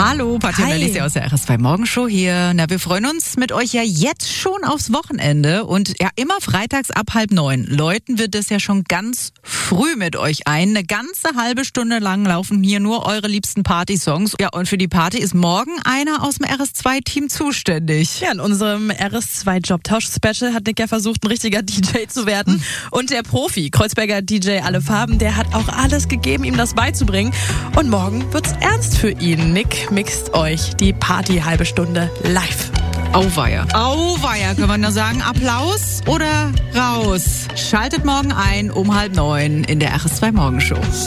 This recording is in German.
Hallo, Patja und Hi. Alicia aus der RS2 Morgenshow hier. Na, wir freuen uns mit euch ja jetzt schon aufs Wochenende und ja immer freitags ab 8:30 läuten wir das ja schon ganz früh mit euch ein. Eine ganze halbe Stunde lang laufen hier nur eure liebsten Party-Songs. Ja, und für die Party ist morgen einer aus dem RS2-Team zuständig. Ja, in unserem RS2 Jobtausch-Special hat Nick ja versucht, ein richtiger DJ zu werden. Und der Profi, Kreuzberger DJ Alle Farben, der hat auch alles gegeben, ihm das beizubringen. Und morgen wird's ernst für ihn. Nick mixt euch die Party-halbe Stunde live. Auweia. Auweia, können wir nur sagen. Applaus oder raus? Schaltet morgen ein um 8:30 in der RS2 Morgenshow.